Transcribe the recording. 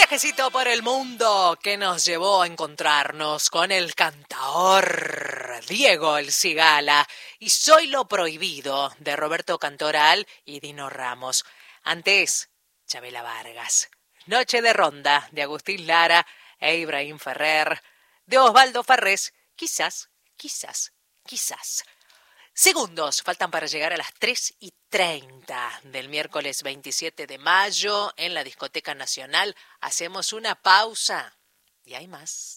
viajecito por el mundo que nos llevó a encontrarnos con el cantaor Diego El Cigala y Soy lo Prohibido de Roberto Cantoral y Dino Ramos. Antes, Chabela Vargas. Noche de Ronda de Agustín Lara e Ibrahim Ferrer, de Osvaldo Farrés, quizás. Segundos faltan para llegar a las 3:30 del miércoles 27 de mayo en la Discoteca Nacional. Hacemos una pausa y hay más.